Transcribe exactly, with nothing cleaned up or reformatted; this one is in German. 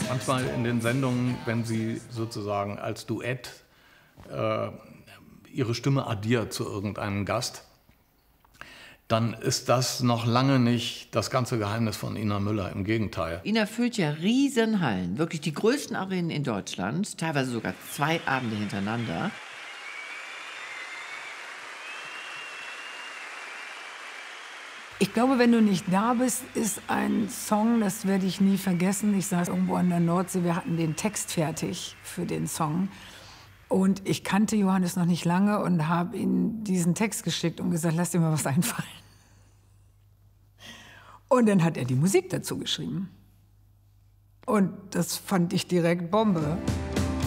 Manchmal in den Sendungen, wenn sie sozusagen als Duett äh, ihre Stimme addiert zu irgendeinem Gast, dann ist das noch lange nicht das ganze Geheimnis von Ina Müller. Im Gegenteil. Ina füllt ja Riesenhallen, wirklich die größten Arenen in Deutschland, teilweise sogar zwei Abende hintereinander. Ich glaube, wenn du nicht da bist, ist ein Song, das werde ich nie vergessen. Ich saß irgendwo an der Nordsee, wir hatten den Text fertig für den Song. Und ich kannte Johannes noch nicht lange und habe ihm diesen Text geschickt und gesagt, lass dir mal was einfallen. Und dann hat er die Musik dazu geschrieben. Und das fand ich direkt Bombe.